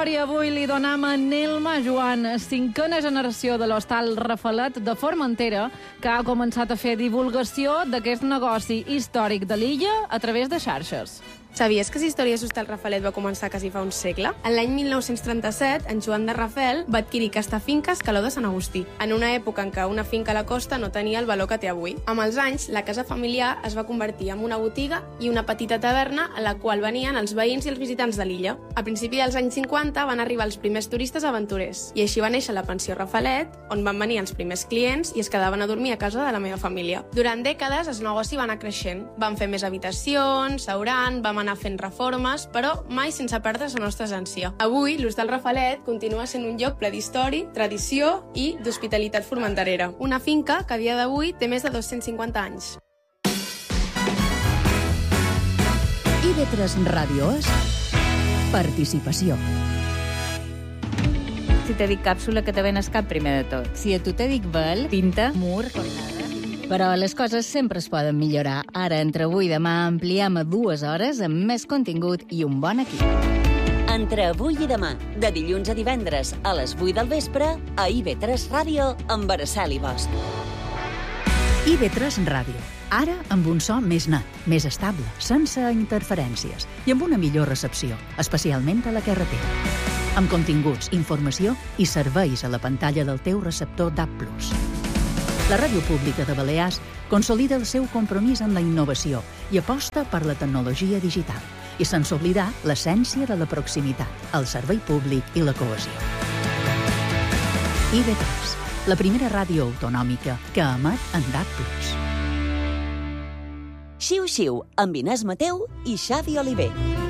història avui li donam a Nelma Joan, cinquena generació de l'Hostal Rafalet de Formentera, que ha començat a fer divulgació d'aquest negoci històric de l'illa a través de xarxes. Sabies que la història de l'Hostal Rafalet va començar quasi fa un segle? En l'any 1937, en Joan de Rafel va adquirir aquesta finca a Escaló de Sant Agustí, en una època en què una finca a la costa no tenia el valor que té avui. Amb els anys, la casa familiar es va convertir en una botiga i una petita taverna a la qual venien els veïns i els visitants de l'illa. A principi dels anys 50 van arribar els primers turistes aventurers, i així va néixer la pensió Rafalet, on van venir els primers clients i es quedaven a dormir a casa de la meva família. Durant dècades, el negoci va anar creixent. Van fer més habitacions, restaurant, vam anar fent reformes, però mai sense perdre la nostra essència. Avui, l'Hostal Rafalet continua sent un lloc ple d'història, tradició i d'hospitalitat formenterera. Una finca que a dia d'avui té més de 250 anys. IB3 Ràdio és participació. Si te dic càpsula, que te ven el cap primer de tot. Si a tu te dic vel, pinta, mur, cornada... Però les coses sempre es poden millorar. Ara, entre avui i demà, ampliem a 2 hores amb més contingut i un bon equip. Entre avui i demà, de dilluns a divendres, a les 8 del vespre, a IB3 Ràdio, amb Araceli Bosch. IB3 Ràdio. Ara amb un so més net, més estable, sense interferències i amb una millor recepció, especialment a la carretera. Amb continguts, informació i serveis a la pantalla del teu receptor DAB+. La Ràdio Pública de Balears consolida el seu compromís amb la innovació i aposta per la tecnologia digital, i sense oblidar l'essència de la proximitat, el servei públic i la cohesió. IB3, la primera ràdio autonòmica que emet en DAB+. Xiu Xiu, amb Inés Mateu i Xavi Oliver.